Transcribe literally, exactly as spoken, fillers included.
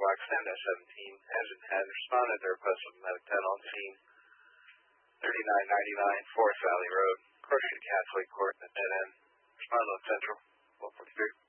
block stand at seventeen has, has responded to request of medic ten on scene. thirty-nine ninety-nine Forest Valley Road, approaching Catholic Court at dead end. Respond on Central, one forty-three.